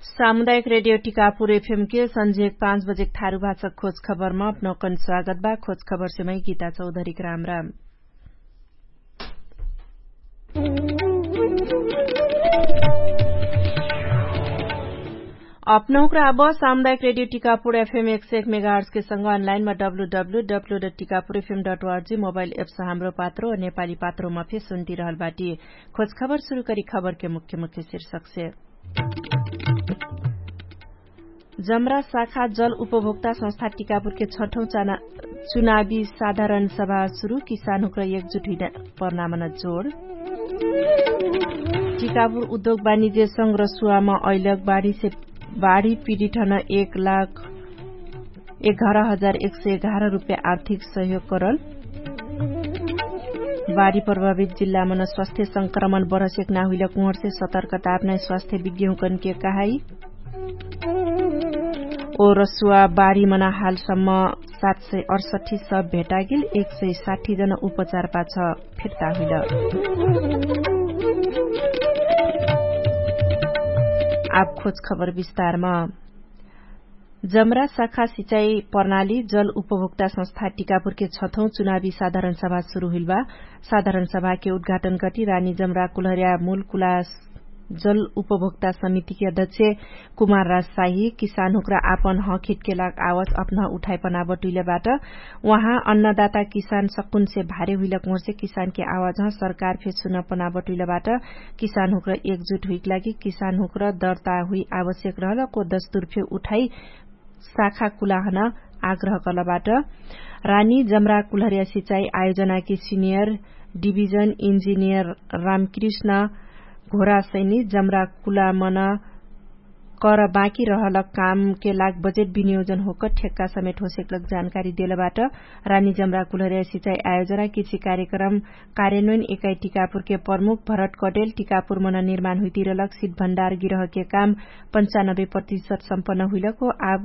सामुदायिक radio Tikapur FM के संजे 5 बजे थारू भाषा खोज खबरमा अपनौकन स्वागत बा। खोज खबर से मैं गीता चौधरी राम राम। अपनौक अब सामुदायिक रेडियो टिकापुर एफएम 101 मेगाहर्ट्ज के संग अनलाइनमा www.tikapurfm.org मोबाइल एप से हाम्रो पात्रो और नेपाली पात्रोमा फे सुन्ती रहल बाटी। खोज खबर शुरू करी खबर के मुख्य मुख्य शीर्षक से जमरा शाखा जल उपभोक्ता संस्था टिकापुर के 6औं चुनावी साधारण सभा शुरू। किसान र एकजुट हुन पर्नामा जोड़। टिकापुर उद्योग वाणिज्य संघ रसुवामा ऐलक बाढ़ी पीड़ित हन 1,11,111 रुपियाँ आर्थिक सहयोग करल। बाढ़ी प्रभावित जिल्लामा स्वास्थ्य संक्रमण बरसेक नाहुइल कुहर से सतर्कता अपना स्वास्थ्य विज्ञकन के कहाई। ओ रसुवा बाढ़ी मना हालसम्म 768 शव भेटा गेल। 160 जना उपचार पाछ फिर्ता हुइल। अब खोज खबर विस्तारमा। जमरा शाखा सिंचाई प्रणाली जल उपभोक्ता संस्था टिकापुर के 6औं चुनावी साधारण सभा शुरू हुइल बा। साधारण सभा के उद्घाटन गरी रानी जमरा कुलहरिया मूल कुला जल उपभोक्ता समिति के अध्यक्ष कुमार राज शाही किसान हुक्रा आपन हक हित के लाग आवाज अपना उठाई पना बटुइलेबाट वहाँ अन्नदाता किसान सकुन से भारे हुइलक मोर से किसान के आवाज सरकार फे सुन पना बटुइलेबाट किसान हुक्रा एकजुट हुइक लागि किसान हुक्रा दर्ता हुई आवश्यक रहल को दस्तुर फे उठाई शाखा कुलाहन आग्रह करलबाट रानी जमरा कुलहरिया सिंचाई आयोजना के सीनियर डिभिजन इंजीनियर रामकृष्ण घोरा सैनी जमरा कुला मन कर बाँकी रहल काम के लाग बजेट विनियोजन होकर ठेक्का समेत होसेकलक जानकारी देलबाट रानी जमरा कुलहरिया सिंचाई आयोजना कृषि कार्यक्रम कार्यान्वयन इकाई टिकापुर के प्रमुख भरत कटेल टिकापुर मन निर्माण हुइतिरलक शीत भण्डार गिरह के काम 95% सम्पन्न हुइलको अब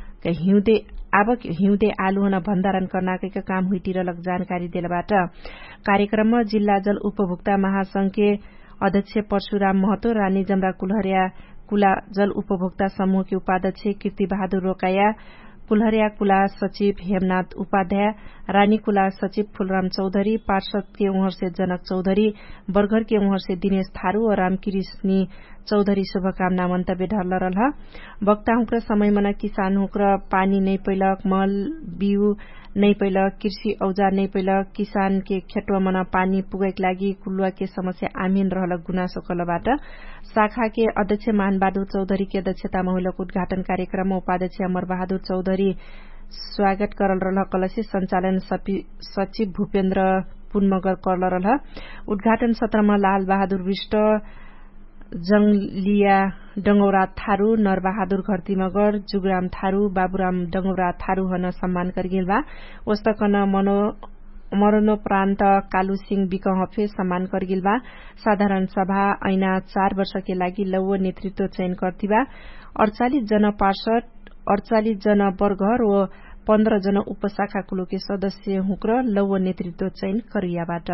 हिउँदे आलू हन भण्डारण कर्नाकै काम हुइतिरलक जानकारी देलबाट कार्यक्रममा जिल्ला जल उपभोक्ता महासंघ के अध्यक्ष परशुराम महतो रानी जमरा कुलहरिया कुला जल उपभोक्ता समूह के उपाध्यक्ष कीर्ति बहादुर रोकाया कुलहरिया कुला सचिव हेमनाथ उपाध्याय रानी कुला सचिव फूलराम चौधरी पार्षद के उहर से जनक चौधरी बरघर के उहर से दिनेश थारू और रामकृष्णी चौधरी शुभकामना मन्तव्य ढल्ल रह वक्ता हुक्र समय मना किसान हुक्र पानी नहीं पैलक मल बिउ नहीं पैलक कृषि औजार नहीं पैलक किसान के खेतवा मना पानी पुगैक लागि कुलुवा के समस्या आमीन रहलक गुनासो कलबाट शाखा के अध्यक्ष मान बहादुर चौधरी के अध्यक्षतामा हुलक उद्घाटन कार्यक्रममा उपाध्यक्ष अमर बहादुर चौधरी स्वागत करल रह कलसी संचालन सचिव भूपेन्द्र पुनमगर करल रह उद्घाटन सत्रमा लाल बहादुर विष्ट जंगलिया डंगौरा थारू नरबहादुर घरती मगर जुगराम थारू बाबुराम डंगौरा थारू हन सम्मान करगेल बा वस्तकन मरणोपरान्त कालू सिंह बिकहफे सम्मान करगिल बा साधारण सभा ऐना 4 वर्ष के लागि लौव नेतृत्व चयन करतीबा 48 जना पार्षद 48 जना बरघर व 15 जना उपशाखा कुलो के सदस्य हुक्र लौव नेतृत्व चयन करियाबाट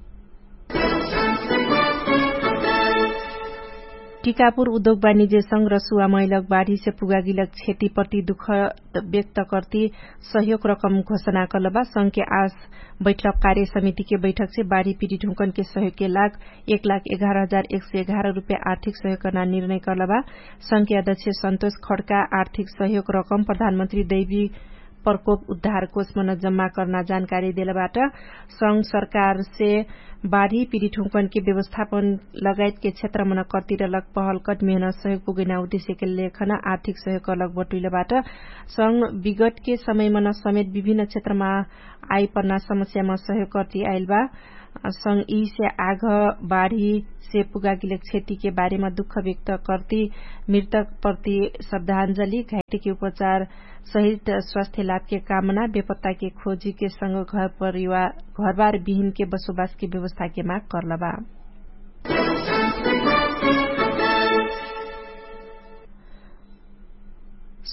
टिकापुर उद्योग वाणिज्य संघ रसुवा मैलक बाढ़ी से पुगागिलक क्षति प्रति दुख व्यक्त करती सहयोग रकम घोषणा करलबा संघ के आज बैठक कार्य समिति के बैठक से बाढ़ी पीड़ित हुकन के सहयोग के लाग 1,11,111 रुपियाँ आर्थिक सहयोग करना निर्णय करलबा संघ के अध्यक्ष संतोष खड्का आर्थिक सहयोग रकम प्रधानमन्त्री दैवी प्रकोप उद्धार कोष मन जम्मा करना जानकारी देलबाट संघ सरकार से बाढ़ी पीड़ित हुकन के व्यवस्थापन लगायत के क्षेत्र मन करतिरलक पहल कद मेहनत सहयोग पुगेना उद्देश्य के लेखन आर्थिक सहयोग अलग बटुइलेबाट संघ विगत के समय मन समेत विभिन्न क्षेत्रमा आइपर्ना समस्यामा सहयोग करती आइल बा संघ ई से आग बाढ़ी से पुगागिल क्षति के बारे में दुख व्यक्त करती मृतक प्रति श्रद्धांजलि घायते के उपचार सहित स्वास्थ्य लाभ के कामना बेपत्ता के खोजी के संग घरबार विहीन के बसोबास की व्यवस्था के माग करलबा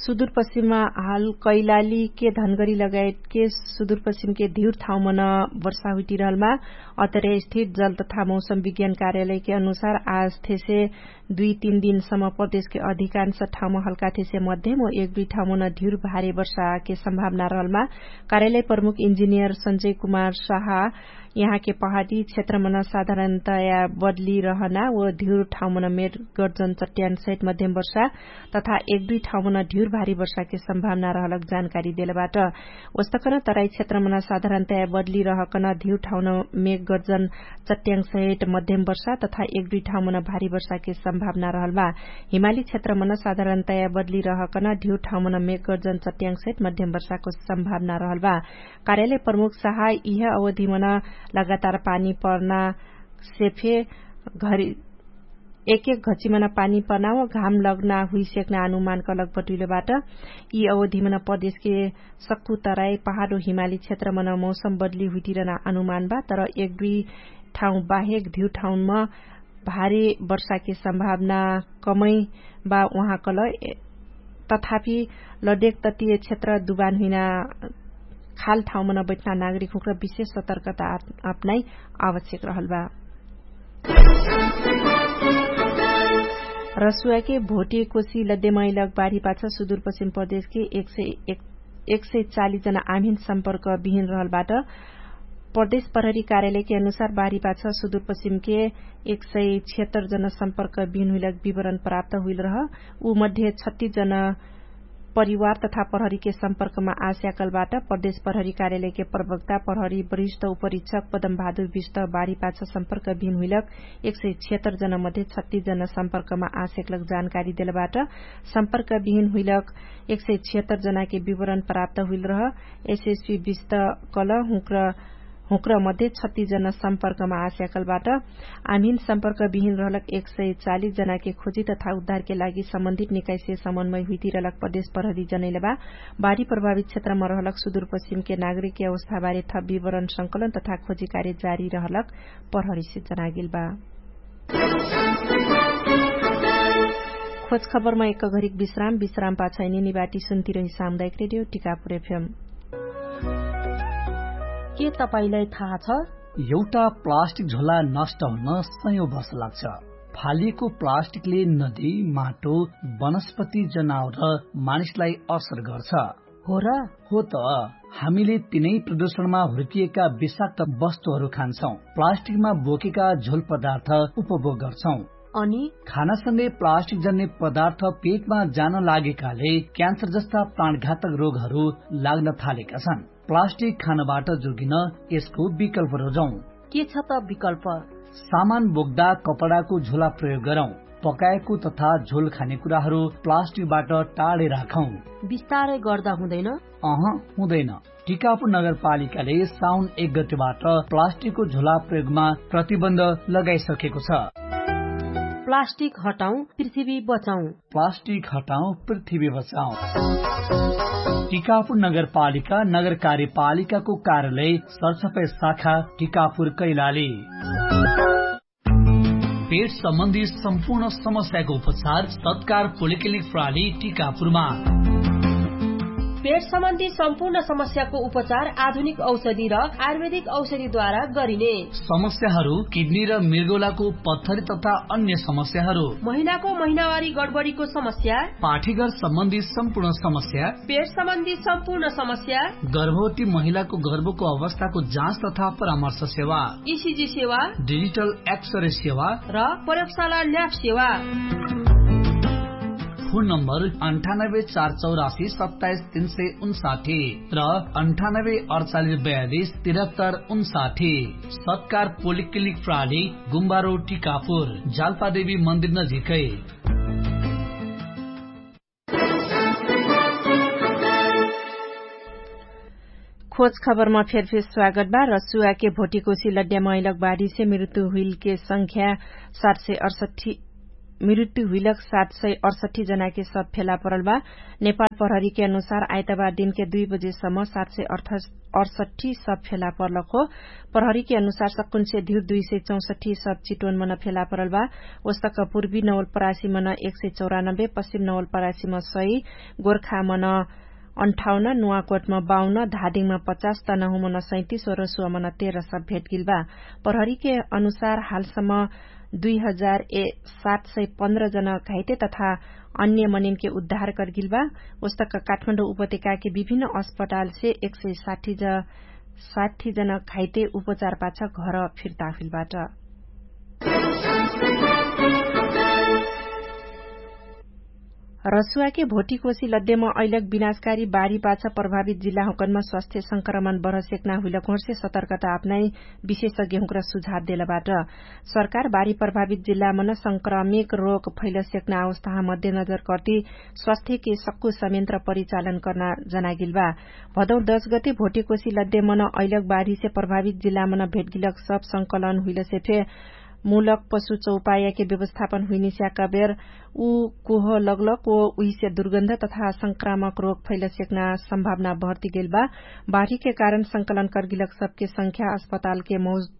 सुदूरपश्चिममा हाल कैलाली के धनगढ़ी लगायत के सुदूरपश्चिम के धिउर ठाउँमा न वर्षा हुइटिरहलमा अतरे स्थित जल तथा मौसम विज्ञान कार्यालय के अनुसार आज थेसे 2-3 दिनसम्म प्रदेश के अधिकांश ठाउँमा हल्का थेसे मध्यम व 1-2 ठाउँमा न धिउर भारी वर्षा के सम्भावना रहलमा कार्यालय प्रमुख इन्जिनियर संजय कुमार शाह यहाँ के पहाड़ी क्षेत्रमा न साधारणतया बदली रहना व धिउर ठाउँमा न मेघ गर्जन चट्याङ सहित मध्यम वर्षा तथा 1-2 ठाउँमा न धिउर भारी वर्षा के सम्भावना रहलक जानकारी देलबाट वस्तकन तराई क्षेत्रमा न साधारणतया बदली रहकन धिउर ठाउँमा मेघ गर्जन चट्याङ सहित मध्यम वर्षा तथा 1-2 ठाउँमा न भारी वर्षा के सम्भावना रहलमा हिमाली क्षेत्रमा न साधारणतया बदली रहकन धिउर ठाउँमा न मेघ गर्जन चट्याङ सहित मध्यम वर्षाको सम्भावना रहलमा कार्यालय प्रमुख शाह यह अवधिमा न लगातार पानी पर्ना सेफे घरी एक घचीमा न पानी पर्ना व घाम लग्ना हुइसक्ने अनुमान कलक बटुलेबाट यी अवधिमा न प्रदेश के सक्कु तराई पहाड़ हिमाली क्षेत्रमा न मौसम बदली हुइटिरहन अनुमान बा तर 1-2 ठाउँ बाहेक धिउ ठाउँमा भारी वर्षा के सम्भावना कमै बा वहाँ कल तथापि लडेक तटीय क्षेत्र दुबान हुइना खाल ठाउँमा न बैठना नागरिक हुक्र विशेष सतर्कता अपनाई आवश्यक रहल बा। रसुआ के भोटे कोशी लड्डेमैलक बाढ़ी पाछा सुदूरपश्चिम प्रदेश के 140 जना आमिन सम्पर्क विहीन रहलबाट प्रदेश प्रहरी कार्यालय के अनुसार बाढ़ी पाछा सुदूरपश्चिम के 176 जना सम्पर्क विहीन हुइलक विवरण प्राप्त हुइल रह ऊ मध्ये 36 जना परिवार तथा प्रहरी के सम्पर्कमा आस्याकलबाट प्रदेश प्रहरी कार्यालय के प्रवक्ता प्रहरी वरिष्ठ उपरीक्षक पदम बहादुर विष्ट बाढ़ी पाछा सम्पर्क विहीन हुइलक 176 जना मध्ये 36 जना सम्पर्कमा आस्याकलक जानकारी देलबाट सम्पर्क विहीन हुइलक 176 जना के विवरण प्राप्त हुइल रह एसएसपी विष्ट कल हुक्र मध्ये 36 जना सम्पर्कमा आस्याकलबाट आमिन सम्पर्क विहीन रहलक 140 जना के खोजी तथा उद्धार के लागि सम्बन्धित निकाय से समन्वय हुइतिरहलक प्रदेश प्रहरी जनैलेबा बाढ़ी प्रभावित क्षेत्रमा रहलक सुदूरपश्चिम के नागरिक के अवस्था बारे थप विवरण संकलन तथा खोजी कार्य जारी रहलक प्रहरी से जनागिल बा। खोज खबरमा एक घरिक विश्राम पाछा निबाटी सुन्तिरही सामुदायिक रेडियो टिकापुर एफएम। के तपाईलाई थाहा छ एउटा प्लास्टिक झोला नष्ट हुन सयौं वर्ष लाग्छ। फालिएको प्लास्टिकले नदी, माटो, वनस्पति, जनावर र मानिसलाई असर गर्छ। हो र? हो त। हामीले तिनै प्रदूषणमा हुर्किएका विषाक्त वस्तुहरू खान्छौं, प्लास्टिकमा बोकेका झोल पदार्थ उपभोग गर्छौं अनि खानासँगै प्लास्टिक जन्य पदार्थ पेटमा जान लागेकाले क्यान्सर जस्ता प्राणघातक रोगहरू लाग्न थालेका छन्। प्लास्टिक खानबाट जोगिन यसको विकल्प रोजौं। के छ त विकल्प? सामान बोक्दा कपडाको झोला प्रयोग गरौं। पकाएको तथा झोल खानेकुराहरू प्लास्टिकबाट टाढे राखौं। बिस्तारै गर्दा हुँदैन? हुँदैन। टिकापुर नगरपालिकाले साउन 1 गतेबाट प्लास्टिकको झोला प्रयोगमा प्रतिबन्ध लगाइसकेको छ। प्लास्टिक हटाऊ, पृथ्वी बचाऊ। प्लास्टिक हटाऊ, पृथ्वी बचाऊ। टिकापुर नगरपालिका नगर कार्यपालिकाको कार्यालय सरसफाई शाखा टिकापुर कैलाली। पेट सम्बन्धी सम्पूर्ण समस्याको उपचार सत्कार पोलिक्लिनिक प्रणाली टिकापुरमा। पेट सम्बन्धी सम्पूर्ण समस्याको उपचार आधुनिक औषधि र आयुर्वेदिक औषधिद्वारा गरिने। समस्याहरू किडनी र मृगौलाको पत्थरी तथा अन्य समस्याहरू, महिलाको महिनावारी गडबडीको समस्या, पाठीघर सम्बन्धी सम्पूर्ण समस्या, पेट सम्बन्धी सम्पूर्ण समस्या, गर्भवती महिलाको गर्भको अवस्थाको जाँच तथा परामर्श सेवा, ईसीजी सेवा, डिजिटल एक्सरे सेवा र प्रयोगशाला ल्याब सेवा। फोन नम्बर 9848277359 र 9848427359। सत्कार पोलिक्लिनिक प्रणाली, गुम्बा रोड, टिकापुर, जाल्पादेवी मन्दिर नजिकै। खोज खबरमा फेर स्वागत बा। रसुआ के भोटी कोशी लड्डा मैलक बाढ़ी से मृत्यु हुई के संख्या मृत्यु हुइलक 768 जना के सब फेला पड़ल बा। नेपाल प्रहरी के अनुसार आइतबार दिन के 2 बजेसम्म 768 सब फेला पड़लक हो। प्रहरी के अनुसार सकुन से धिर 264 सब चितवन मन फेला पड़ल बा। वस्तक पूर्वी नवलपरासी मन 194, पश्चिम नवलपरासी में 100, गोर्खा मन 58, नुवाकोटमा 52, धादिङमा 50, तनहुमा 37 और रसुवामा 13 सब भेट गिल बा। प्रहरी के अनुसार हालसम्म 2715 जना घाइते तथा अन्य मनिन के उद्धार कर गिल बा। उस्तक काठमाडौँ उपत्यका के विभिन्न अस्पताल से 160 जना घाइते उपचार पाछा घर फिर्ता हुइलबाट। रसुआ के भोटीकोशी लद्देमा ऐलक विनाशकारी बाढ़ी पाछा प्रभावित जिल्ला हुकनमा स्वास्थ्य संक्रमण बढ़ सेक्ना हुइलक से सतर्कता अपनाई विशेषज्ञ हुक्र सुझाव देलबाट। सरकार बाढ़ी प्रभावित जिल्ला मन संक्रमिक रोग फैल सेक्ना अवस्था मध्यनजर करती स्वास्थ्य के सक्कु संयंत्र परिचालन करना जनागिल बा। भदौ 10 गते भोटीकोशी लद्दे मन ऐलक बाढ़ी से प्रभावित जिल्ला मन भेटगिलक सब संकलन हुइल सेफे मूलक पशु चौपाया के व्यवस्थापन हुइने स्याका बेर ऊ कोह लगलक ओ उही से दुर्गंध तथा संक्रामक रोग फैल सेक्ना संभावना बढ़ती गेल बा। बाढ़ी के कारण संकलन करगिलक सबके संख्या अस्पताल के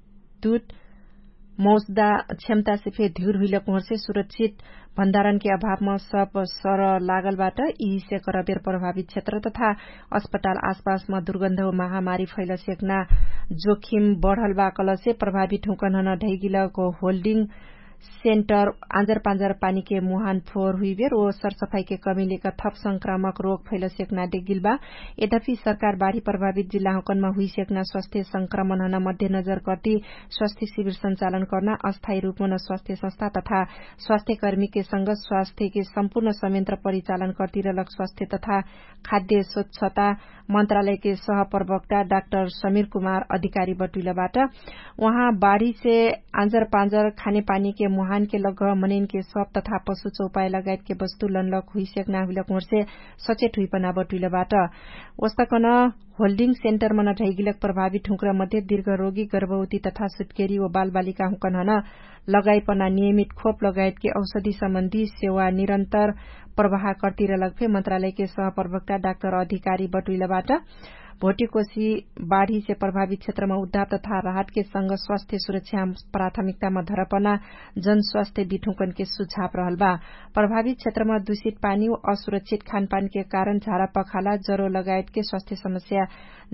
मौजदा क्षमता से फे ध्यूर हुइलक से सुरक्षित भण्डारण के अभाव में सब सर लागलबाट यही से करबेर प्रभावित क्षेत्र तथा अस्पताल आसपास में दुर्गंध महामारी फैल सेक्ना जोखिम बढ़ल बा कल से प्रभावित हुकन ढैगिलक होल्डिंग सेन्टर आंजर पांजर पानी के मुहान फोर हुई बेर ओ सरसफाई के कमी लेकर थप संक्रामक रोग फैल सेक्ना डेगिल बा। यद्यपि सरकार बाढ़ी प्रभावित जिल्ला हुकनमा हुई सेक्ना स्वास्थ्य संक्रमण हन मध्यनजर करती स्वास्थ्य शिविर संचालन करना अस्थायी रूपमा स्वास्थ्य संस्था तथा स्वास्थ्य कर्मी के संग स्वास्थ्य के सम्पूर्ण संयंत्र परिचालन करती रहलक स्वास्थ्य तथा खाद्य स्वच्छता मंत्रालय के सह प्रवक्ता डाक्टर समीर कुमार अधिकारी बटुलबाट वहाँ बाढ़ी से आंजर पांजर खाने पानी के मुहान के लग मनिन के सब तथा पशु चौपाय लगायत के वस्तु लनलक हुई सेक्ना हुइलक से सचेत हुई पना बटुलबाट वस्तकन होल्डिंग सेन्टर मन ढैगिलक प्रभावित हुक्र मध्ये दीर्घ रोगी गर्भवती तथा सुत्केरी व बाल बालिका हुकन हन लगाईपना नियमित खोप लगायत के औषधि सम्बन्धी सेवा निरन्तर प्रवाह करतिर लगफे मंत्रालय के सह प्रवक्ता डाक्टर अधिकारी बटुलबाट भोटीकोशी बाढ़ी से प्रभावित क्षेत्र में उद्धार तथा राहत के संग स्वास्थ्य सुरक्षा प्राथमिकता में धरपना जन स्वास्थ्य बिठुकन के सुझाव रहल बा। प्रभावित क्षेत्र में दूषित पानी व असुरक्षित खानपान के कारण झाड़ा पखाला जरो लगायत के स्वास्थ्य समस्या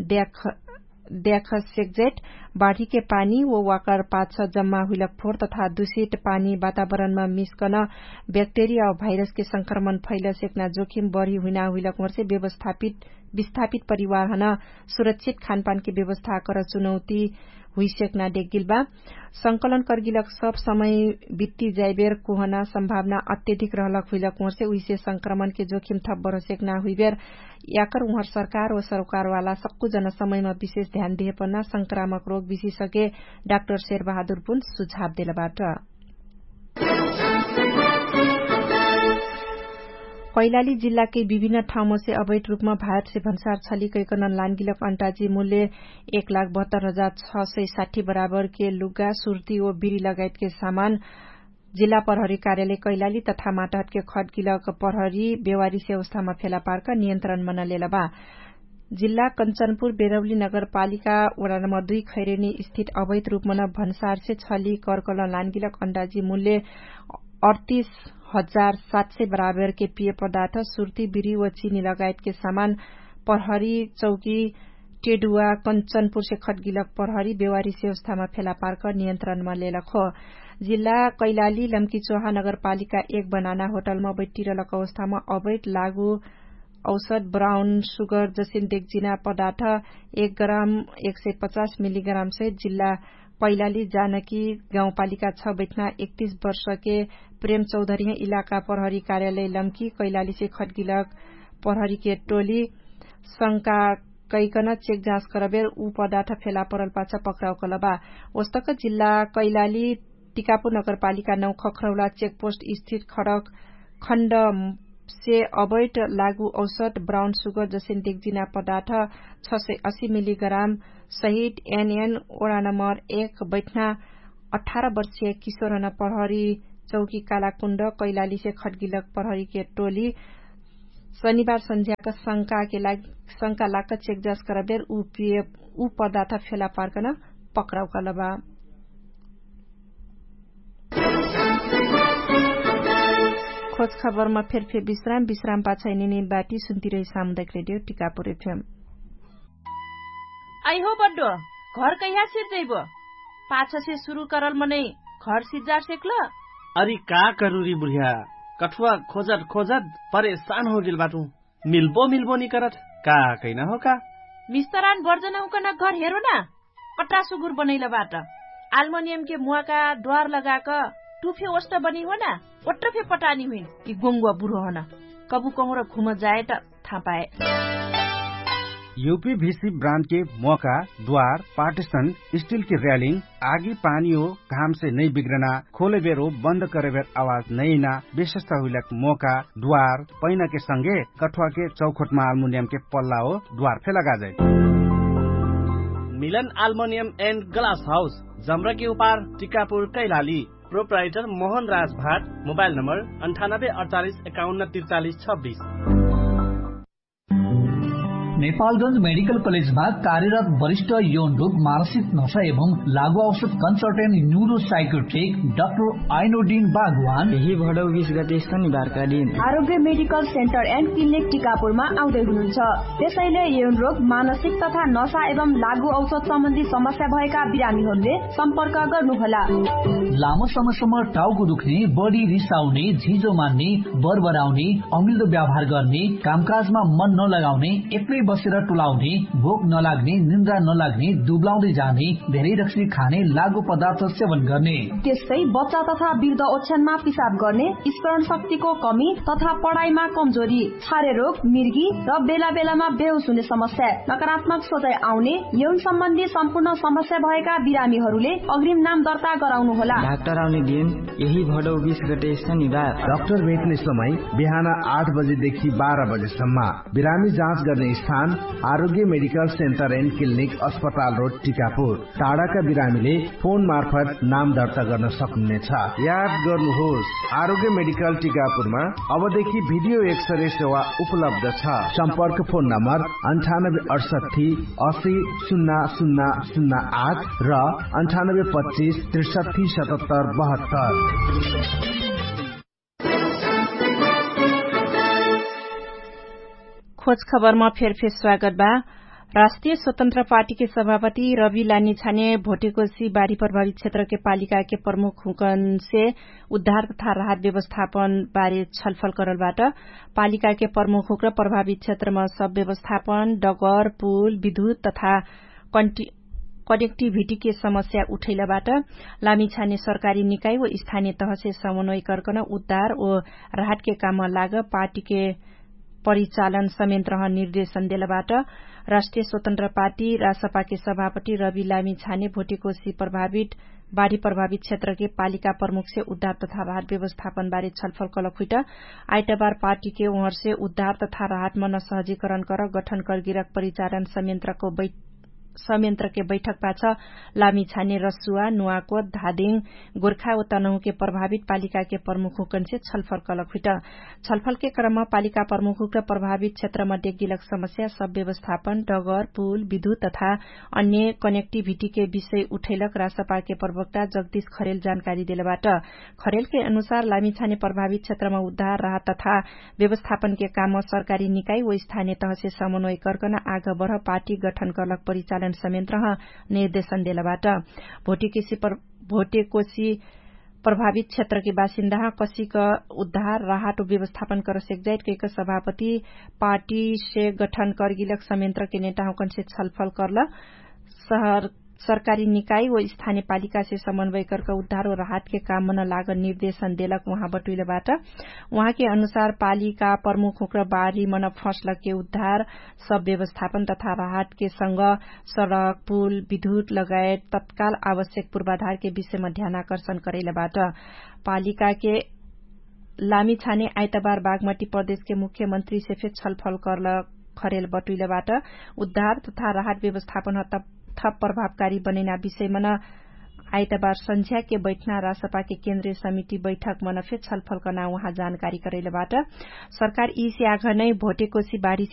देख सेक्जेट बाढ़ी के पानी वो वाकर पाछ जम्मा हुइलक फोर तथा दूषित पानी वातावरण में मिस्कन बैक्टेरिया और भाइरस के संक्रमण फैल सेक्ना जोखिम बढ़ी हुइना हुइलक से विस्थापित परिवार हन सुरक्षित खानपान की व्यवस्था कर चुनौती हुई सेक्ना डेगिल बा। संकलन करगिलक सब समय बित्ती जाइबेर कोहना संभावना अत्यधिक रहलक हुइलक से उइसे संक्रमण के जोखिम थप बढ़ सेक्ना हुइबेर याकर उहर सरकार व सरकार वाला सक्कु जन समय में विशेष ध्यान दिए पन्ना संक्रामक रोग विशेषज्ञ डाक्टर शेरबहादुर पुन सुझाव देलबाट। कैलाली जिल्ला के विभिन्न ठाउँमा से अवैध रूपमा भारत से भन्सार छलिकैकन लानगिलक अंटाजी मूल्य 1,72,660 बराबर के लुगा सुर्ती व बिरी लगायत के सामान जिल्ला प्रहरी कार्यालय कैलाली तथा माटहट के खटगिलक प्रहरी बेवारी से अवस्थामा फेला पार्का नियन्त्रण मन लेलबा। जिल्ला कञ्चनपुर बेरौली नगरपालिका वडा नम्बर 2 खैरेनी स्थित अवैध रूपमा भन्सार से छली कर्कल लानगिलक अंडाजी मूल्य 38,700 बराबर के पेय पदार्थ सुर्ती बिरी व चीनी लगायत के सामान प्रहरी चौकी टेडुआ कञ्चनपुर से खटगिलक प्रहरी बेवारी से अवस्थामा फेला पार्क नियन्त्रण में लेलक हो। जिल्ला कैलाली लम्कीचोहा नगरपालिका 1 बनाना होटलमा बैठिरहलक अवस्थामा अवैध लागू औषध ब्राउन सुगर जसिन डेक्जिना पदार्थ 1 ग्राम 150 मिलीग्राम सहित जिल्ला कैलाली जानकी गाउँपालिका 6 बैठना 31 वर्ष के प्रेम चौधरी इलाका प्रहरी कार्यालय लम्की कैलाली से खटगिलक प्रहरी के टोली शंका कैकन चेक जाँच करबेर ऊ पदार्थ फेला परल पाछा पक्राउ कलबा। वस्तक जिल्ला कैलाली टिकापुर नगरपालिका 9 खखरौला चेकपोस्ट स्थित खण्ड से अवैध लागू औषध ब्राउन सुगर जसिन डेक्जिना पदार्थ 680 मिलीग्राम सहित एनएन वडा नम्बर 1 बैठना 18 वर्षीय किशोर प्रहरी चौकी कालाकुण्ड कैलाली से खड्गिलक प्रहरी के टोली शनिबार संध्या शंका लाग चेक जाँच करबेर ऊ पदार्थ फेला पार्कन पक्राउ कलबा। खोज खबरमा फेर विश्राम पाछा निनिल बाटी सुन्तिरही सामुदायिक रेडियो टिकापुर एफएम। आई हो बड्डो घर कहिया सिर्जैब पाछ से शुरू करल मनै घर सिज्जा सेक्ल। अरे का करूरी बुढ़िया कठुआ खोजत परेशान हो गेल बाटू मिल्बो नि करत का कैना हो का मिस्तरान बर्जना उकन घर हेरो न पट्टा सुगुर बनैला बाट एल्युमिनियम के मुआ का द्वार लगाक टुफे ओस्ट बनी हो ना ओट्रफे पटानी हुई कि गोंगुआ बुढ़ो हो ना कबू कहूँ र घुम जाए त थाहा पाए। यूपीवीसी ब्रांड के मौका द्वार पार्टीशन स्टील की रेलिंग आगी पानी हो घाम से नहीं बिगड़ना खोले बेर हो बंद करे बेर आवाज नहीं ना विशेषता हुई मौका द्वार पैना के संगे कठुआ के चौखट में एल्युमिनियम के पल्ला हो द्वार पे लगा जाए। मिलन एल्युमिनियम एंड ग्लास हाउस जमरा के उपार टिकापुर कैलाली प्रोप्राइटर मोहन राज भाट मोबाइल नंबर 9848514326। नेपालगंज मेडिकल कलेजमा कार्यरत वरिष्ठ यौन रोग मानसिक नशा एवं लागू औषध कन्सल्टेन्ट न्यूरो साइकोट्रिक डाक्टर आइनोडिन बागवान यही भदौ 20 गते शनिबारका दिन आरोग्य मेडिकल सेन्टर एन्ड क्लिनिक टिकापुरमा आउँदै हुनुहुन्छ। त्यसैले यौन रोग मानसिक तथा नशा एवं लागू औषध सम्बन्धी समस्या भएका बिरामीहरूले सम्पर्क गर्नुहोला। लामो समयसम्म टाउको दुख्ने बढी रिसाउने झिजो मान्ने बरबराउने अमिल्दो व्यवहार गर्ने कामकाजमा मन नलगाउने एक्लै बसेर टुलाउने भोक नलाग्ने निन्द्रा नलाग्ने दुब्लाउँदै जाने धेरै रक्सी खाने लागू पदार्थ सेवन गर्ने त्यस्तै बच्चा तथा वृद्ध ओछ्यानमा पिसाब गर्ने स्मरण शक्तिको कमी तथा पढाइमा कमजोरी छारे रोग मिर्गी र बेला बेलामा बेहोस हुने समस्या नकारात्मक सोचाइ आउने यौन सम्बन्धी सम्पूर्ण समस्या भएका बिरामीहरूले अग्रिम नाम दर्ता गराउनुहोला। डाक्टर आउने दिन यही भदौ 20 गते शनिबार। डाक्टर भेट्ने समय बिहान 8 बजेदेखि 12 बजेसम्म। बिरामी जाँच गर्ने स्थान आरोग्य मेडिकल सेन्टर एन्ड क्लिनिक अस्पताल रोड टिकापुर। टाढाका बिरामीले फोन मार्फत नाम दर्ता गर्न सक्नुहुनेछ। याद गर्नुहोस् आरोग्य मेडिकल टिकापुरमा अबदेखि भिडियो एक्सरे सेवा उपलब्ध छ। सम्पर्क फोन नम्बर 9868 80 0008 र 9825 63 77 72। खोज खबरमा फेर स्वागत बा। राष्ट्रिय स्वतन्त्र पार्टी के सभापति रवि लामिछाने भोटेकोशी बाढ़ी प्रभावित क्षेत्र के पालिका के प्रमुख हुकन से उद्धार तथा राहत व्यवस्थापन बारे छलफल करलबाट पालिका के प्रमुख हुक र प्रभावित क्षेत्रमा सब व्यवस्थापन डगर पुल विद्युत तथा कनेक्टिभिटी के समस्या उठैलाबाट लामिछाने सरकारी निकाय व स्थानीय तह से समन्वय करकन उद्धार और राहत के काममा लाग पार्टी के परिचालन संयन्त्र निर्देशन देलबाट राष्ट्रिय स्वतन्त्र पार्टी रासपा के सभापति रवि लामिछाने भोटेकोशी बाढ़ी प्रभावित क्षेत्र के पालिका प्रमुख से उद्धार तथा राहत व्यवस्थापन बारे छलफल कलखुट आइतबार पार्टी के ओर से उद्धार तथा राहत मन सहजीकरण कर गठन कर गिरक परिचालन संयंत्र के बैठक पाछ लामिछाने रसुआ नुवाकोट धादिङ गोर्खा व तनहु के प्रभावित पालिका के प्रमुख हुकन से छलफल कलखुट छलफल के क्रममा पालिका प्रमुख र प्रभावित क्षेत्रमा डेगिलक समस्या सब व्यवस्थापन डगर पुल विद्युत तथा अन्य कनेक्टिभिटी के विषय उठैलक रासपा के प्रवक्ता जगदीश खरेल जानकारी दिलबाट खरेल के अनुसार लामिछाने प्रभावित क्षेत्रमा उद्धार राहत तथा व्यवस्थापन के काम सरकारी निकाय व स्थानीय तह से समन्वय करकन आग बढ़ पार्टी गठन करलक परिचालन संयंत्र निर्देशन देलबाट भोटेकोशी प्रभावित क्षेत्र के बासिन्दा कसीक उद्धार राहत व्यवस्थापन कर सेक्जाइट के सभापति पार्टी से गठन कर गिलक संयंत्र के नेता हुकन से छलफल करल सरकारी निकाय व स्थानीय पालिका से समन्वय करके उद्धार और राहत के काम में लागत निर्देशन देलक वहाँ बटुइलेबाट वहाँ के अनुसार पालिका प्रमुख हुक्र बाढ़ी मन फंसल के उद्धार सब व्यवस्थापन तथा राहत के संग सड़क पुल विद्युत लगायत तत्काल आवश्यक पूर्वाधार के विषय में ध्यानाकर्षण करेलेबाट पालिका के लामिछाने आइतबार बागमती प्रदेश के मुख्यमंत्री से फिर छलफल करल खरेल बटुइलेबाट उद्धार तथा राहत व्यवस्थापन थप प्रभावकारी बनेना विषयमा आइतबार संझ्या के बैठना रासपा के केन्द्रीय समिति बैठक मनफे छलफल करना उहाँ जानकारी करैलेबाट सरकार ई से आग नै भोटेकोशी बाढ़ी